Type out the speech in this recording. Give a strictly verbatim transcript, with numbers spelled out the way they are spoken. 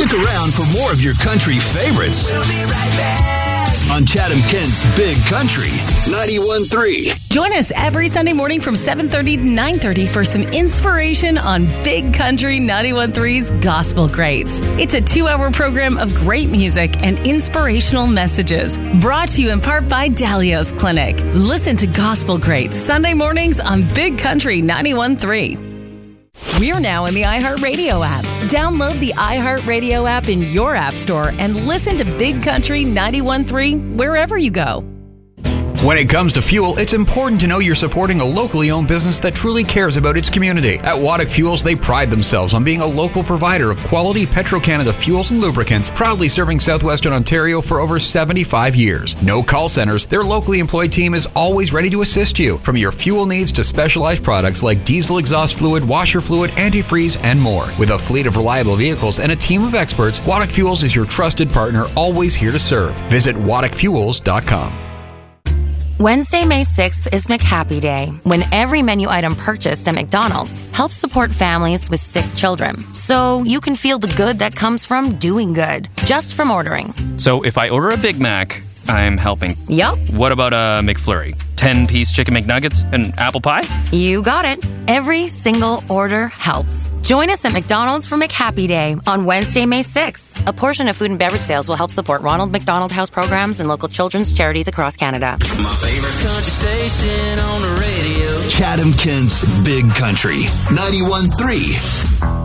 Stick around for more of your country favorites. We'll be right back on Chatham Kent's Big Country ninety-one point three. Join us every Sunday morning from seven thirty to nine thirty for some inspiration on Big Country ninety-one point three's Gospel Greats. It's a two-hour program of great music and inspirational messages. Brought to you in part by Dalio's Clinic. Listen to Gospel Greats Sunday mornings on Big Country ninety-one point three. We're now in the iHeartRadio app. Download the iHeartRadio app in your app store and listen to Big Country ninety-one point three wherever you go. When it comes to fuel, it's important to know you're supporting a locally owned business that truly cares about its community. At Waddick Fuels, they pride themselves on being a local provider of quality Petro-Canada fuels and lubricants, proudly serving southwestern Ontario for over seventy-five years. No call centers, their locally employed team is always ready to assist you, from your fuel needs to specialized products like diesel exhaust fluid, washer fluid, antifreeze, and more. With a fleet of reliable vehicles and a team of experts, Waddick Fuels is your trusted partner, always here to serve. Visit waddick fuels dot com. Wednesday, May sixth is McHappy Day, when every menu item purchased at McDonald's helps support families with sick children. So you can feel the good that comes from doing good, just from ordering. So if I order a Big Mac, I'm helping. Yup. What about a McFlurry? ten-piece chicken McNuggets and apple pie? You got it. Every single order helps. Join us at McDonald's for McHappy Day on Wednesday, May sixth. A portion of food and beverage sales will help support Ronald McDonald House programs and local children's charities across Canada. My favorite country station on the radio. Chatham Kent's Big Country ninety-one point three.